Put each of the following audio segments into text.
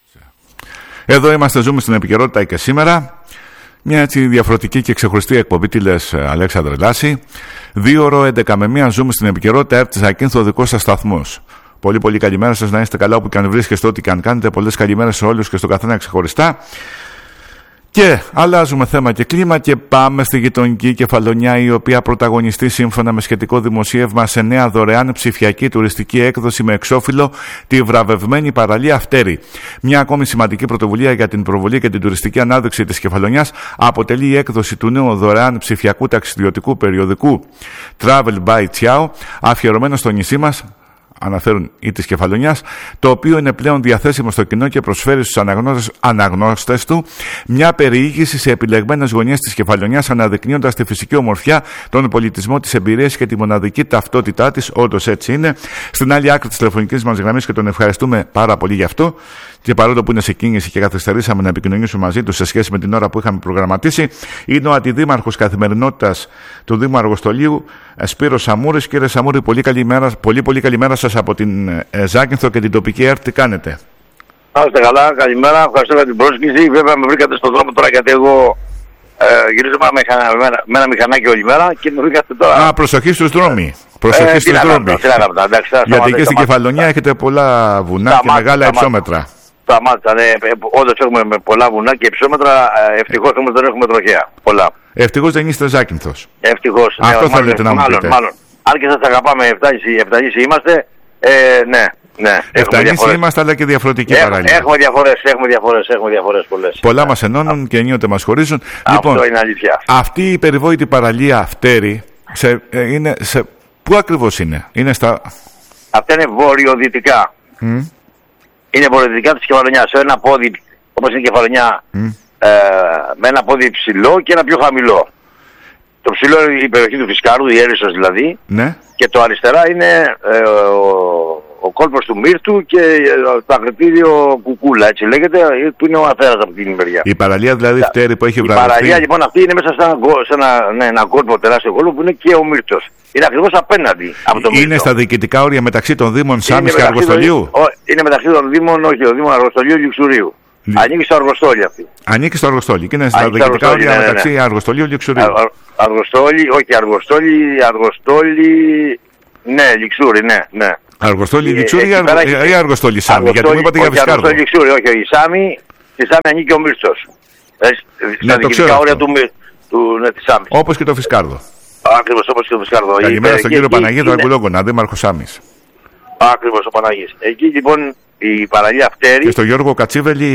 Εδώ είμαστε, ζούμε στην επικαιρότητα και σήμερα. Μια έτσι διαφορετική και ξεχωριστή εκπομπή. Τι λες, Αλέξανδρε Λάση? 2 ώρες 11 με 1 ζούμε στην επικαιρότητα. Έρτη Ακίνθο, ο δικός σας σταθμός. Πολύ καλημέρα σας, να είστε καλά όπου και αν βρίσκεστε, ό,τι και αν κάνετε. Πολλές καλημέρες σε όλους και στο καθένα ξεχωριστά. Και αλλάζουμε θέμα και κλίμα και πάμε στη γειτονική Κεφαλονιά, η οποία πρωταγωνιστεί σύμφωνα με σχετικό δημοσίευμα σε νέα δωρεάν ψηφιακή τουριστική έκδοση με εξώφυλλο τη βραβευμένη παραλία Φτέρη. Μια ακόμη σημαντική πρωτοβουλία για την προβολή και την τουριστική ανάδειξη της Κεφαλονιάς αποτελεί η έκδοση του νέου δωρεάν ψηφιακού ταξιδιωτικού περιοδικού Travel by Chiao, αφιερωμένο στο νησί μας, αναφέρουν ή της Κεφαλονιάς, το οποίο είναι πλέον διαθέσιμο στο κοινό και προσφέρει στους αναγνώστες του μια περιήγηση σε επιλεγμένες γωνιές της Κεφαλονιάς, αναδεικνύοντας τη φυσική ομορφιά, τον πολιτισμό της εμπειρίας και τη μοναδική ταυτότητά της. Όντως έτσι είναι. Στην άλλη άκρη της τηλεφωνικής μας γραμμής, και τον ευχαριστούμε πάρα πολύ γι' αυτό, και παρόλο που είναι σε κίνηση και καθυστερήσαμε να επικοινωνήσουμε μαζί του σε σχέση με την ώρα που είχαμε προγραμματίσει, είναι ο αντιδήμαρχος καθημερινότητας του Δήμου Αργοστολίου, Σπύρος Σαμούρης. Κύριε Σαμούρη, πολύ καλημέρα σας από την Ζάκυνθο και την τοπική ΕΡΤ. Τι κάνετε? Άστε καλά, καλημέρα, ευχαριστώ για την πρόσκληση. Βέβαια με βρήκατε στον δρόμο τώρα, γιατί εγώ γυρίζω με ένα μηχανάκι όλη μέρα και με βρήκατε τώρα. Προσοχή στους δρόμοι. Προσοχή στους δρόμοι. Γιατί και στην Κεφαλονιά έχετε πολλά βουνά και μεγάλα υψόμετρα. Σταμάτησα, ναι. Όντως έχουμε πολλά βουνά και υψόμετρα. Ευτυχώς όμως δεν έχουμε τροχέα. Πολλά. Ευτυχώς δεν είστε Ζάκυνθος. Ευτυχώς. Αυτό θέλετε να μου πείτε. Μάλλον. Αν και σας αγαπάμε, Εφτανήσι είμαστε. Ναι. Εφτανήσι είμαστε, αλλά και διαφορετική παραλία. Έχουμε διαφορές πολλές. Πολλά μας ενώνουν και ενίοτε μας χωρίζουν. Αυτό λοιπόν, είναι αλήθεια. Αυτή η περιβόητη παραλία Φτέρη, πού ακριβώς είναι? Αυτά είναι βορειοδυτικά. Είναι βορειοδυτικά της Κεφαλονιάς. Σε ένα πόδι, όπως είναι η Κεφαλονιά, με ένα πόδι ψηλό και ένα πιο χαμηλό. Το ψηλό είναι η περιοχή του Φυσκάρου, η Έρισσος δηλαδή. Ναι. Και το αριστερά είναι ο κόλπος του Μύρτου και το ακριτήριο Κουκούλα, έτσι λέγεται, που είναι ο Αθέρας από την μεριά. Η παραλία δηλαδή Φτέρη που έχει βραβευτεί. Η παραλία λοιπόν αυτή είναι μέσα σε ένα κόλπο, τεράστιο κόλπο, που είναι και ο Μύρτος. Είναι ακριβώς απέναντι από το Μύρτο. Είναι στα διοικητικά όρια μεταξύ των Δήμων Σάμης και Αργοστολίου? Είναι μεταξύ των Δήμων, όχι, των Δήμων Αργοστολίου και Λιουξουρίου. Ανήκει στο Αργοστόλι αυτή. Ανήκει στο Αργοστόλι και είναι στα διοικητικά όρια μεταξύ Αργοστολίου και Λιουξουρίου. Αργοστόλι, ναι, Λιξούρι, ναι. Αργοστόλι Λιξούρι ή Αργοστόλι Σάμι? Γιατί μου είπατε για Φυσκάρδο. Αργοστόλι Λιξούρι, όχι, η Σάμι ανήκει ο Μύρτος. Στα διοικητικά όρια της Σάμης. Όπως και το Φυσκάρδο. Ακριβώς, όπως και το Φυσκάρδο. Καλημέρα στον κύριο Παναγία Δραγκουλόγκονα, δήμαρχο Σάμης. Ακριβώς, ο Παναγής. Εκεί λοιπόν η παραλία Φτέρη. Και στο Γιώργο Κατσίβελη,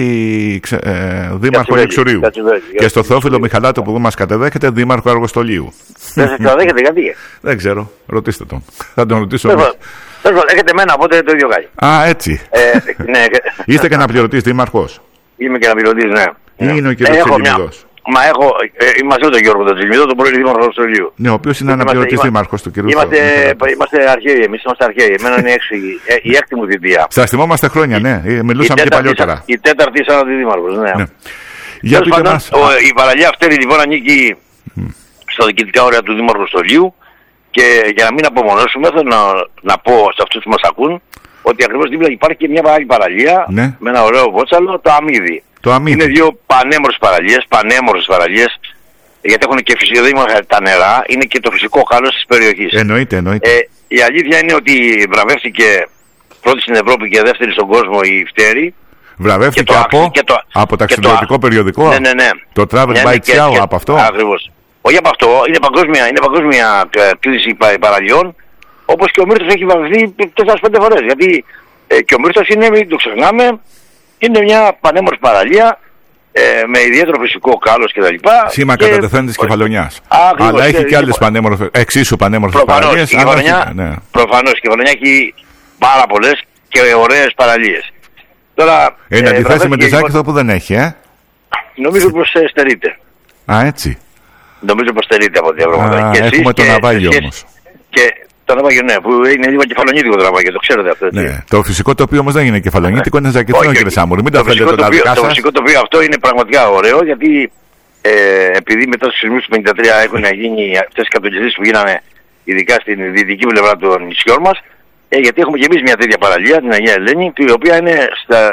δήμαρχο Λιξουρίου. Και στο Θεόφιλο Μιχαλάτο που μας κατεδέχεται, δήμαρχο Αργοστολίου. Δεν σας κατεδέχεται, γιατί? Δεν ξέρω, ρωτήστε τον. Θα τον ρωτήσω. Έχετε εμένα, οπότε το ίδιο κάνει. Έτσι. Ναι. Είστε και αναπληρωτής δήμαρχος? Είμαι και αναπληρωτής, ναι. Ή είναι ο κύριος Τσιλιμιδός? Είμαστε με τον Γιώργο τον Τσιλιμιδό, τον πρώην δήμαρχο Αργοστολίου. Ναι, ο οποίος είναι αναπληρωτής δήμαρχος του κύριου. Είμαστε αρχαίοι, εμείς είμαστε αρχαίοι. Εμένα είναι η έκτη μου θητεία. Σας θυμόμαστε χρόνια, ναι. Μιλούσαμε και παλιότερα. Η τέταρτη σαν αντιδήμαρχος, ναι. Για πείτε μας. Η παραλία Φτέρη λοιπόν ανήκει στα διοικητικά όρια του Δήμου Αργοστολίου και για να μην απομονώσουμε θέλω να πω σε αυτούς που μας ακούν ότι ακριβώς δίπλα υπάρχει και μια άλλη παραλία με ένα ωραίο βότσαλο, το Αμίδι. Είναι δύο πανέμορφες παραλίες, γιατί έχουν και φυσικό δήμο τα νερά, είναι και το φυσικό χάλος της περιοχής. Εννοείται. Η αλήθεια είναι ότι βραβεύτηκε πρώτη στην Ευρώπη και δεύτερη στον κόσμο η Φτέρη. Βραβεύτηκε από ταξιδιωτικό περιοδικό. Ναι. Το Travel by Chiao, από αυτό. Ακριβώς. Όχι από αυτό, είναι παγκόσμια κλίση παραλιών, όπως και ο Μύρτος έχει βραβευτεί 4-5 φορές. Γιατί και ο Μύρτος είναι, μην το ξεχνάμε, είναι μια πανέμορφη παραλία με ιδιαίτερο φυσικό κάλος κτλ. Σήμα κατατεθέν της Κεφαλονιάς. Αλλά έχει και άλλες εξίσου πανέμορφες παραλίες. Προφανώς η Κεφαλονιά έχει πάρα πολλές και ωραίες παραλίες. Τώρα, είναι αντιθέσει με τη Ζάκυνθο που δεν έχει, Νομίζω πως στερείται. Έτσι. Νομίζω πως στερείται από διαπραγματικά. Έχουμε το ναυάγιο όμως. Το ναυάγιο, ναι, που είναι λίγο κεφαλονίτικο το ναυάγιο, το ξέρετε αυτό. Ναι. Το φυσικό τοπίο όμως δεν είναι κεφαλονίτικο, είναι Ζακυνθό, κύριε Σάμουρη. Μην τα θέλετε τα δικά σας. Το φυσικό τοπίο αυτό είναι πραγματικά ωραίο, γιατί επειδή μετά τους σεισμούς του 1953 έχουν γίνει αυτές οι κατολιστήσεις που γίνανε, ειδικά στην δυτική πλευρά των νησιών μας, γιατί έχουμε και εμείς μια τέτοια παραλία, την Αγία Ελένη, η οποία είναι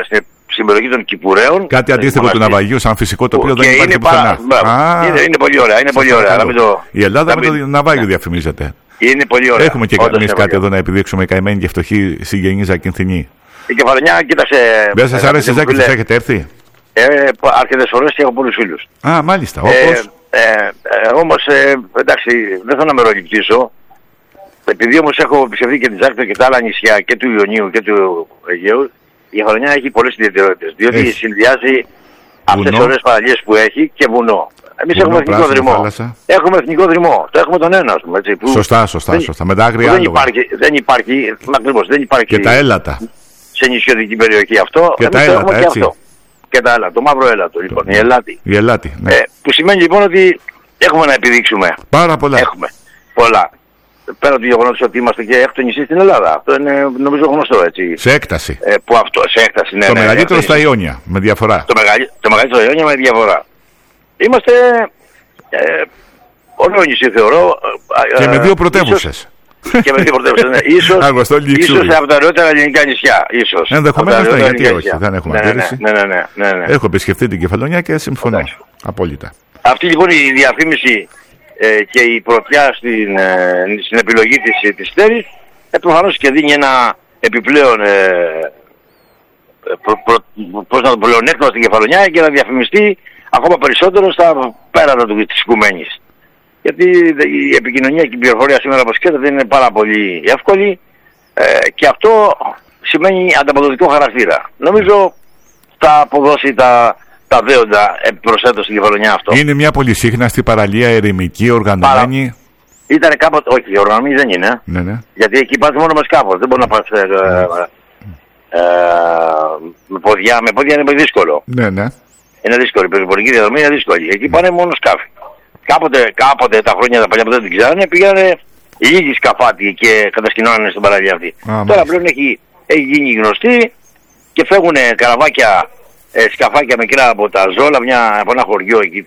στην περιοχή των Κυπουραίων. Κάτι αντίστοιχο του ναυαγίου, σαν φυσικό τοπίο δεν υπάρχει πουθενά. Είναι πολύ ωραία. Είναι πολύ ωραία. Η Ελλάδα με το ναυάγιο διαφημίζεται. Είναι πολύ ωραία. Έχουμε και εμείς κάτι εδώ να επιδείξουμε, καημένοι και φτωχοί συγγενείς Ακινθινοί. Η Κεφαλονιά, κοίταξε. Δεν σας άρεσε η Ζάκη, έχετε έρθει? Αρκετές φορές και έχω πολλούς φίλους. Α, μάλιστα. Όπως. Όμως, εντάξει, δεν θέλω να μεροληπτήσω. Επειδή όμως έχω επισκεφθεί και τη Ζάκη και τα άλλα νησιά και του Ιωνίου και του Αιγαίου, η Κεφαλονιά έχει πολλές ιδιαιτερότητες. Διότι συνδυάζει αυτές τις ωραίες παραλίες που έχει και βουνό. Εμείς έχουμε εθνικό δρυμό. Έχουμε εθνικό δρυμό. Το έχουμε τον ένα, ας πούμε. Έτσι, που σωστά. Με τα άγρια άλογα. Δεν υπάρχει. Ακριβώς, δεν υπάρχει. Και τα έλατα. Σε νησιωτική περιοχή αυτό. Και τα έλατα, έτσι. Και αυτό. Και τα έλατα. Το μαύρο έλατο, λοιπόν. Η ελάτη. Ναι. Που σημαίνει λοιπόν ότι έχουμε να επιδείξουμε. Πάρα πολλά. Έχουμε. Πολλά. Πέρα του γεγονότος ότι είμαστε και έκτο νησί στην Ελλάδα. Αυτό είναι νομίζω γνωστό, έτσι. Σε έκταση. Σε έκταση, ναι. Το μεγαλύτερο στα Ιόνια, με διαφορά. Το μεγαλύτερο στα Ιόνια με διαφορά. Είμαστε ωραίο νησί, θεωρώ. Και με δύο πρωτεύουσες. Και με δύο πρωτεύουσες, ναι. Ίσως από τα ωραιότερα ελληνικά νησιά. Ίσως. Ενδεχομένως, ναι, γιατί όχι. Δεν έχουμε αντίρρηση. Ναι. Έχω επισκεφτεί την Κεφαλονιά και συμφωνώ. Απόλυτα. Αυτή λοιπόν η διαφήμιση και η πρωτιά στην επιλογή της στέρης προφανώς και δίνει ένα επιπλέον πλεονέκτημα στην Κεφαλονιά και να διαφημιστεί ακόμα περισσότερο στα πέρατα της Οικουμένης. Γιατί η επικοινωνία και η πληροφορία σήμερα, όπως ξέρετε, είναι πάρα πολύ εύκολη και αυτό σημαίνει ανταποδοτικό χαρακτήρα. Νομίζω θα αποδώσει τα δέοντα προσθέτω στην Κεφαλονιά αυτό. Είναι μια πολυσύχναστη παραλία, ερημική, οργανωμένη. Ήταν κάποτε, όχι, οργανωμένη δεν είναι. Ναι. Γιατί εκεί πας μόνο με σκάφος, δεν μπορεί να πας με πόδια. Με πόδια είναι πολύ δύσκολο. Ναι. Είναι δύσκολο, η περιπορική διαδρομή είναι δύσκολη. Εκεί πάνε μόνο σκάφη. Κάποτε τα χρόνια τα παλιά που δεν την ξέρανε, πήγανε λίγοι σκαφάτοι και κατασκηνώνανε στην παραλία αυτή. Τώρα πλέον έχει γίνει γνωστή και φεύγουν καραβάκια, σκαφάκια μικρά από τα Ζόλα, από ένα χωριό εκεί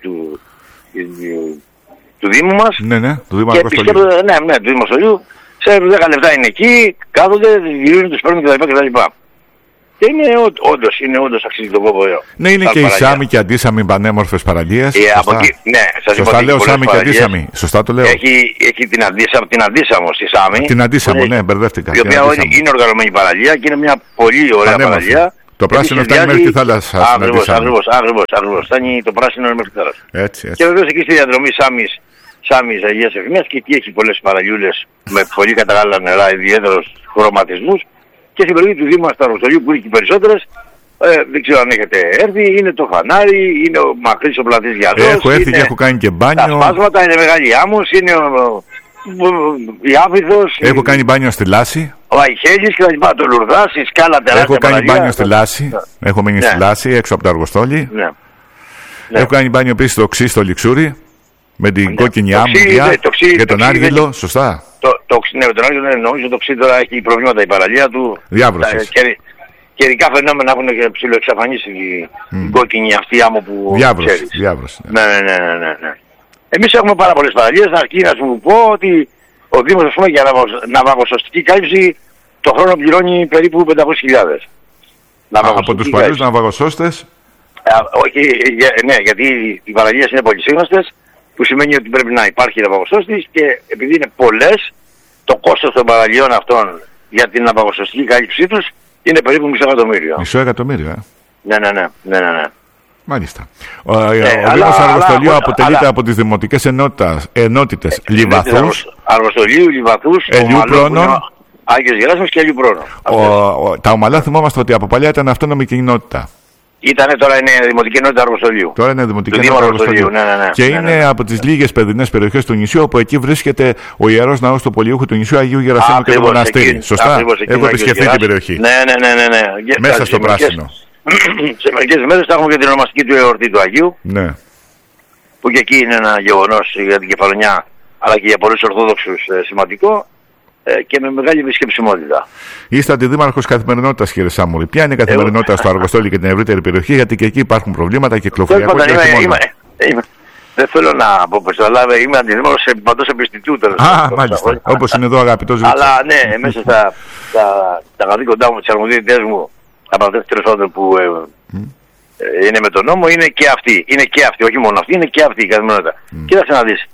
του Δήμου μας. Ναι, του Δήμου Αργοστολίου. Ναι, του Δήμου Αργοστολίου. Σε 10 λεπτά είναι εκεί, κάθονται, γυρίζουν, τους παίρνουν κτλ. Και είναι όντως αξίζει τον κόπο. Ναι, είναι και οι Σάμοι και Αντίσαμοι πανέμορφες παραλίες. Ναι, σας είπα. Σωστά λέω Σάμοι και Αντίσαμοι. Σωστά το λέω. Έχει την Αντίσαμο στη Σάμη. Την Αντίσαμο, ναι, μπερδεύτηκα. Η οποία είναι οργανωμένη παραλία και είναι μια πολύ ωραία παραλία. Το πράσινο φτάνει μέχρι τη θάλασσα. Ακριβώς. Φτάνει το πράσινο μέχρι τη θάλασσα. Έτσι. Και βεβαίως εκεί στη διαδρομή Σάμης Αγίας Εφημίας και εκεί έχει πολλές παραλιούλες με πολύ καταγάλα νερά, ιδιαίτερους χρωματισμούς. Και στην περιοχή του Δήμου Αργοστολίου που είναι και περισσότερες, δεν ξέρω αν έχετε έρθει, είναι το φανάρι, είναι ο μακρύς ο πλατής Γιαδός. Έχω έρθει και έχω κάνει και μπάνιο. Τα σπάσματα, είναι μεγάλη άμμος, είναι η Άφηθος. Έχω κάνει μπάνιο στη Λάση. Ο Αϊχέλης και τα λοιπά, το Λουρδάς, η Σκάλα τεράστια. Έχω κάνει μπάνιο στη Λάση. Έχω μείνει στη Λάση, έξω από το Αργοστόλι. Έχω κάνει μπάνιο επίσης στο Οξύ, στο Λιξούρι. Με την κόκκινη άμμουδια και τον Άργυλο, σωστά. Ναι, με τον Άργυλο νομίζω το Οξύ τώρα έχει προβλήματα η παραλία του. Διάβρωσες. Καιρικά φαινόμενα έχουν ψιλοεξαφανίσει την κόκκινη αυτή άμμο που ξέρεις. Διάβρωση. Ναι. Εμείς έχουμε πάρα πολλές παραλίες, αρκεί να σου πω ότι ο Δήμος, ας πούμε, για ναυαγοσωστική κάλυψη το χρόνο πληρώνει περίπου 500.000. Από τους παλιούς ναυαγοσώστες. Όχι, ναι, γιατί οι παραλίες είναι πολυσύγνωστες, που σημαίνει ότι πρέπει να υπάρχει ναυαγοσώστης και επειδή είναι πολλές, το κόστος των παραλιών αυτών για την ναυαγοσωστική κάλυψή τους είναι περίπου μισό εκατομμύριο. Μισό εκατομμύριο, Ναι. Μάλιστα. Ο Δήμος Αργοστολίου αποτελείται από τις δημοτικές ενότητες Λιβαθούς, Αργοστολίου, Λιβαθούς, Ελιού Πρόνων, Άγιος Γεράσιμος και Ελιού Πρόνων. Τα Ομαλά θυμόμαστε ότι από παλιά ήταν αυτόνομη κοινότητα. Τώρα είναι Δημοτική Ενότητα Αργοστολίου. Τώρα είναι Δημοτική Ενότητα Αργοστολίου. Ναι. Και είναι από τις λίγες παιδινές περιοχές του νησιού, όπου εκεί βρίσκεται ο Ιερός Ναός του Πολιούχου του νησιού Αγίου Γερασίμου και το μοναστήρι. Σωστά. Έχω επισκεφθεί την περιοχή. Ναι. Μέσα στο πράσινο. Σε μερικές μέρες θα έχουμε και την ονομαστική του εορτή του Αγίου. Ναι. Που και εκεί είναι ένα γεγονός για την Κεφαλονιά, αλλά και για πολλούς Ορθόδοξους σημαντικό. Και με μεγάλη επισκεψιμότητα. Είστε αντιδήμαρχος καθημερινότητας, κύριε Σάμουρη. Ποια είναι η καθημερινότητα στο Αργοστόλι και την ευρύτερη περιοχή, γιατί και εκεί υπάρχουν προβλήματα κυκλοφοριακό και όχι μόνο. Δεν θέλω να πω πως, αλλά είμαι αντιδήμαρχος παντός επιστητού. Μάλιστα. Όπως είναι εδώ ο αγαπητός Βίτσος. Αλλά ναι, μέσα στα καθήκοντά μου, τις αρμοδιότητές μου, από αυτές τέλος πάντων που είναι με τον νόμο, είναι και αυτή. Είναι και αυτή, όχι μόνο αυτή, είναι και αυτή η καθημερινότητα. Κοίταξε να δεις.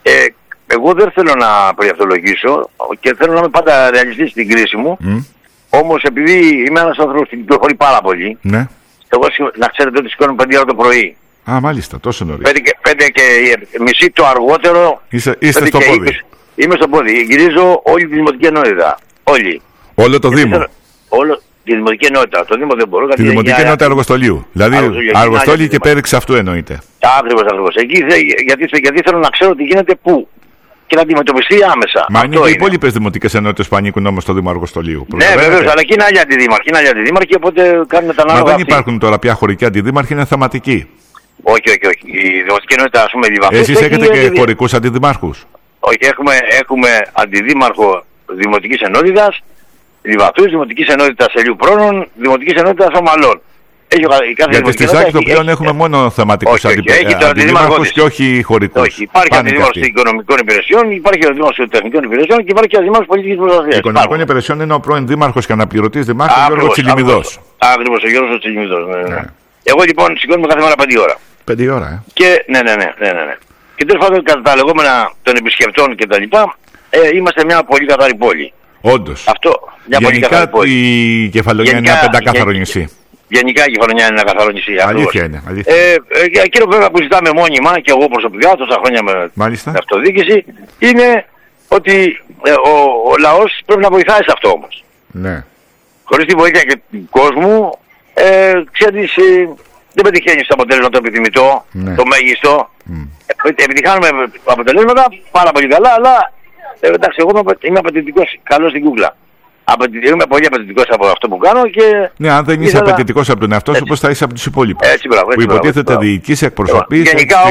Εγώ δεν θέλω να περιαυτολογήσω και θέλω να είμαι πάντα ρεαλιστής στην κρίση μου. Όμως επειδή είμαι ένας άνθρωπος που κυκλοφορεί πάρα πολύ, ναι. εγώ να ξέρετε ότι σηκώνομαι 5 ώρα το πρωί. Α, μάλιστα, τόσο νωρίς. 5 και μισή το αργότερο. Είστε στο πόδι. Είμαι στο πόδι. Γυρίζω όλη τη δημοτική ενότητα. Όλη. Όλο το Δήμο. Όλο τη δημοτική ενότητα. Το Δήμο δεν μπορώ. Τη δημοτική ενότητα Αργοστολίου. Δηλαδή Αργοστόλη και Πέριξ αυτού εννοείται. Ακριβώς. Εκεί γιατί θέλω να ξέρω τι γίνεται πού. Και να αντιμετωπιστεί άμεσα. Μα είναι και οι υπόλοιπες δημοτικές ενότητες που ανήκουν όμως στο Δήμο Αργοστολίου. Ναι, βεβαίως, αλλά εκεί είναι άλλοι αντιδήμαρχοι, οπότε κάνουμε τα ανάλογα. Μα δεν υπάρχουν τώρα πια χωρικοί αντιδήμαρχοι, είναι θεματικοί. Όχι. Η δημοτική ενότητα, ας πούμε, Λιβαθούς. Εσείς έχετε και χωρικούς αντιδημάρχους? Όχι, έχουμε αντιδήμαρχο δημοτικής ενότητας Λιβαθούς, δημοτικής ενότητας Ελιού Πρόνων, δημοτικής ενότητας Ομαλών. Γιατί στη Ζάκηθο πλέον έχουμε μόνο θεματικούς αντιδήμαρχους και όχι χωρικούς. Όχι, υπάρχει αντιδήμαρχος οικονομικών υπηρεσιών, υπάρχει αντιδήμαρχος τεχνικών υπηρεσιών και υπάρχει αντιδήμαρχος πολιτικής προστασίας. Οικονομικών υπηρεσιών είναι ο πρώην δήμαρχος και αναπληρωτής δημάρχος Γιώργος Τσιλιμιδός. Ακριβώς, ο Γιώργος Τσιλιμιδός. Εγώ λοιπόν σηκώνομαι κάθε μέρα 5 ώρα. 5 ώρα, Και ναι. Και τέλος πάντων κατά τα λεγόμενα των επισκεπτών κτλ. Είμαστε μια πολύ καθαρή πόλη. Όντως. Αυτό, μια πολύ καθαρή πόλη. Η Κεφαλονιά είναι ένα πεντακάθαρο νησί. Γενικά η Κεφαλονιά είναι ένα καθαρό νησί. Αλήθεια είναι. Εκείνο βέβαια που ζητάμε μόνιμα και εγώ προσωπικά τόσα χρόνια με αυτοδιοίκηση είναι ότι ο λαός πρέπει να βοηθάει σε αυτό όμως. Ναι. Χωρίς τη βοήθεια και του κόσμου, ξέρεις, δεν πετυχαίνεις το αποτέλεσμα το επιθυμητό, το μέγιστο. Επιτυχάνουμε αποτελέσματα πάρα πολύ καλά, αλλά εντάξει, εγώ είμαι απαιτητικός, καλός στην κούκλα. Είμαι πολύ απαιτητικός από αυτό που κάνω και... Ναι, αν δεν είσαι απαιτητικός από τον εαυτό σου, πώς θα είσαι από τους υπόλοιπους. Που υποτίθεται διοικείς, εκπροσωπείς, γενικά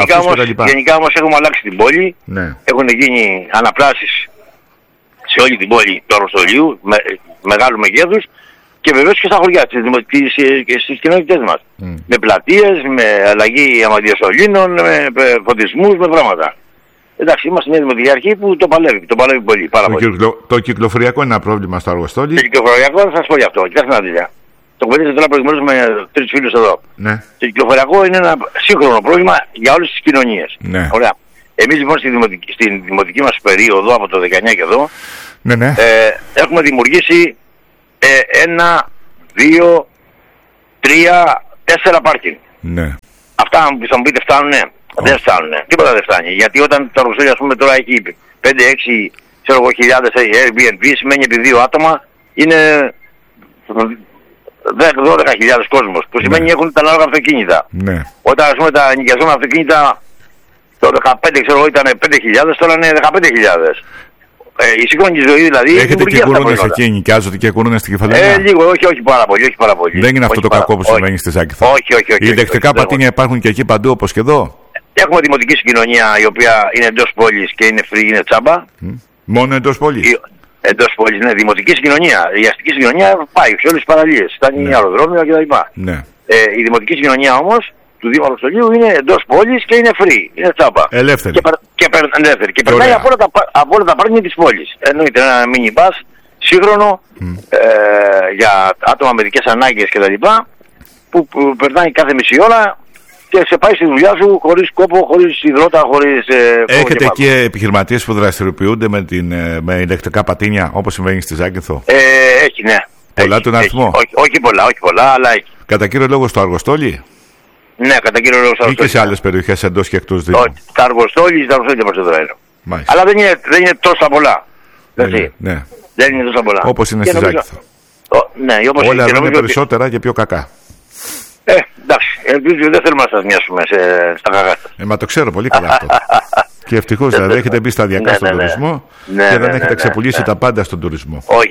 όμως έχουμε αλλάξει την πόλη. Ναι. Έχουν γίνει αναπλάσεις σε όλη την πόλη του Αργοστολίου, μεγάλου μεγέθους και βεβαίως και στα χωριά και στις κοινότητες μας. Με πλατείες, με αλλαγή αμαντιοσωλήνων, με φωτισμούς, με πράγματα. Εντάξει, είμαστε μια δημοτική αρχή που το παλεύει πολύ. Το κυκλοφοριακό είναι ένα πρόβλημα στο Αργοστόλι. Το κυκλοφοριακό θα σας πω γι' αυτό. Κοιτάξτε να δείτε. Το κουβέντιζα τώρα προηγουμένως με 3 φίλους εδώ. Ναι. Το κυκλοφοριακό είναι ένα σύγχρονο πρόβλημα για όλες τις κοινωνίες. Ναι. Ωραία. Εμείς λοιπόν στην δημοτική μας περίοδο, από το 19 και εδώ, ναι. έχουμε δημιουργήσει 1, 2, 3, 4 πάρκινγκ. Ναι. Αυτά που θα μου πείτε φτάνουνε. Δεν φτάνουν. Τίποτα δεν φτάνει. Γιατί όταν το Αργοστόλι, ας πούμε, τώρα έχει 5-6 χιλιάδες Airbnb, σημαίνει επί 2 άτομα είναι 12.000 κόσμος. Που σημαίνει έχουν τα ανάλογα αυτοκίνητα. Ναι. Όταν, ας πούμε, τα νοικιαζόμενα αυτοκίνητα το 15 ξέρω ήταν 5.000, τώρα είναι 15.000. Η σύγχρονη ζωή δηλαδή. Έχετε και κουρούνες εκεί, νοικιάζονται και κουρούνες στην Κεφαλονιά? Λίγο, όχι πάρα πολύ. Δεν είναι αυτό το κακό που συμβαίνει στη Ζάκηθο? Όχι. Οι ηλεκτρικά πατίνια υπάρχουν και εκεί παντού όπως και εδώ? Έχουμε δημοτική συγκοινωνία η οποία είναι εντός πόλης και είναι free, είναι τσάμπα. Μόνο εντός πόλης? Εντός πόλης, ναι, δημοτική συγκοινωνία. Η αστική συγκοινωνία πάει σε όλες τις παραλίες. Φτάνει αεροδρόμιο κτλ. Ναι. Η δημοτική συγκοινωνία όμως του Δήμου Αργοστολίου είναι εντός πόλης και είναι free, είναι τσάμπα. Ελεύθερη. Και περνάει από όλα τα πάρκινγκ της πόλης. Εννοείται ένα mini bus σύγχρονο για άτομα με ειδικές ανάγκες κτλ. Που περνάει κάθε μισή ώρα και σε πάει στη δουλειά σου χωρίς κόπο, χωρίς υδρότα, χωρίς... Έχετε εκεί επιχειρηματίες που δραστηριοποιούνται με ηλεκτρικά πατίνια όπως συμβαίνει στη Ζάκηθο? Έχει, ναι. Πολλά τον αριθμό? Όχι πολλά, αλλά έχει. Κατά κύριο λόγο στο Αργοστόλι? Ναι, κατά κύριο λόγο στο Αργοστόλι. Ή και σε άλλες περιοχές εντός και εκτός Δήμου? Τα Αργοστόλι δεν περισσότερο είναι. Αλλά δεν είναι τόσα πολλά. Ναι. Δεν είναι τόσα πολλά. Όπως είναι στη Ζάκηθο. Όλα είναι περισσότερα και πιο κακά. Εντάξει, ελπίζω δεν θέλουμε να σας μοιάσουμε στα κακά. Μα το ξέρω πολύ καλά αυτό. Και ευτυχώς δηλαδή έχετε μπει σταδιακά στον τουρισμό και δεν έχετε ξεπουλήσει τα πάντα στον τουρισμό. Όχι,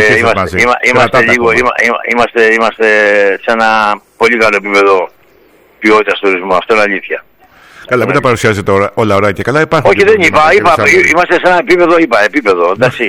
είμαστε σε ένα πολύ καλό επίπεδο ποιότητας τουρισμού. Αυτό είναι αλήθεια. Καλά, μην τα παρουσιάζετε όλα ωραία και καλά. Όχι, δεν είπα. Είμαστε σε ένα επίπεδο. Εντάξει.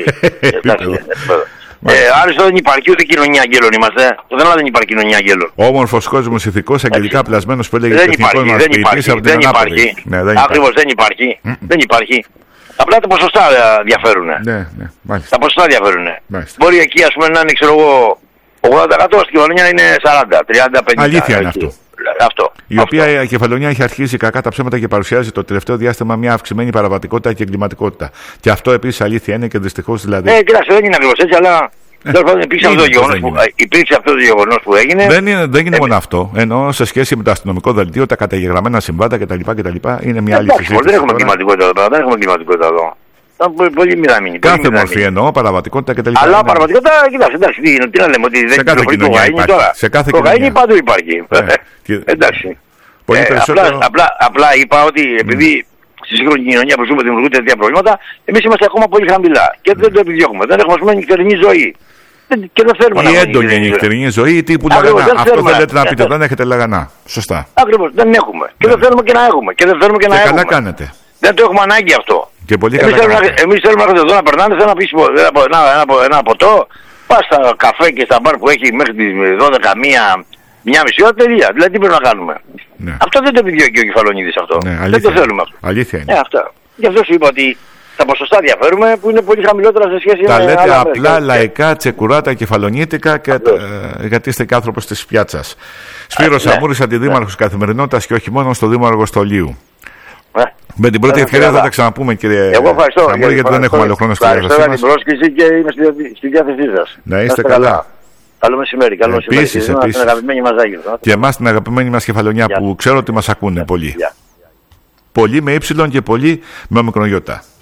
Άριστο δεν υπάρχει ούτε κοινωνία αγγέλων είμαστε. Το δεν υπάρχει κοινωνία αγγέλων. Όμορφος κόσμος, ηθικός, αγγελικά πλασμένος που έλεγε ο εθνικός μας ποιητής από την Ανάπολη. Ακριβώς δεν υπάρχει. Απλά τα ποσοστά διαφέρουν. Ναι, μάλιστα. Τα ποσοστά διαφέρουν. Μπορεί εκεί ας πούμε να είναι ξέρω εγώ 80% στην Κεφαλονιά είναι 40, 30, 50. Αλήθεια είναι αυτό. Αυτό. Η οποία η Κεφαλονιά έχει αρχίσει κακά τα ψέματα και παρουσιάζει το τελευταίο διάστημα μια αυξημένη παραβατικότητα και εγκληματικότητα. Και αυτό επίσης αλήθεια είναι και δυστυχώς δηλαδή. Κοιτάξτε, δεν είναι ακριβώς έτσι, αλλά. Υπήρξε αυτό το γεγονός που έγινε. Δεν είναι μόνο αυτό. Ενώ σε σχέση με το αστυνομικό δελτίο, τα καταγεγραμμένα συμβάντα κτλ. Είναι μια άλλη συζήτηση. Δεν έχουμε εγκληματικότητα εδώ. Πολύ μηδαμινή. Κάθε μορφή εννοώ, παραβατικότητα κτλ. Αλλά παραβατικότητα, κοιτάξτε, εντάξει, τι να λέμε, ότι δεν κυκλοφορεί κοκαίνη τώρα. Κοκαίνη παντού υπάρχει. Εντάξει. Απλά είπα ότι επειδή στη σύγχρονη κοινωνία που ζούμε δημιουργούνται τέτοια προβλήματα, εμείς είμαστε ακόμα πολύ χαμηλά και δεν το επιδιώκουμε. Δεν έχουμε, ας πούμε, νυχτερινή ζωή. Και δεν θέλουμε να έχουμε. Η έντονη νυχτερινή ζωή, τύπου λαγανά. Αυτό θέλετε να πείτε, δεν έχετε λαγανά. Σωστά. Ακριβώς, δεν έχουμε. Και δεν θέλουμε και να έχουμε. Και δεν θέλουμε και να έχουμε. Καλά κάνετε. Δεν το έχουμε ανάγκη αυτό. Εμείς θέλουμε να εδώ να περνάνε, θέλω να πεις ένα ποτό, πας στα καφέ και στα μπαρ που έχει μέχρι τις 12, μια μισή ώρα, τελεία. Δηλαδή τι πρέπει να κάνουμε. Ναι. Αυτό δεν το επιδιώκει ο Κεφαλονίδης αυτό. Ναι, δεν το θέλουμε αυτό. Αλήθεια είναι. Αυτά. Γι' αυτό σου είπα ότι τα ποσοστά διαφέρουμε που είναι πολύ χαμηλότερα σε σχέση με. Τα λέτε απλά λαϊκά, τσεκουράτα, κεφαλονίτικα και γιατί είστε και άνθρωπος της πιάτσας. Σπύρος Σαμούρης, αντιδήμαρχος Καθημερινότητας και όχι μόνο στο Δήμο Αργοστολίου. Με την πρώτη ευκαιρία θα τα ξαναπούμε, κύριε Σαμούρη, γιατί δεν έχουμε άλλο χρόνο στη διάθεσή μας. Ευχαριστώ για την πρόσκληση και είμαι στη διάθεσή σας. Να είστε καλά. Καλό μεσημέρι. Επίσης. Και εμάς την αγαπημένη μας Κεφαλονιά που ξέρω ότι μας ακούνε πολύ. Πολύ με ύψιλον και πολύ με ομικρογιώτα.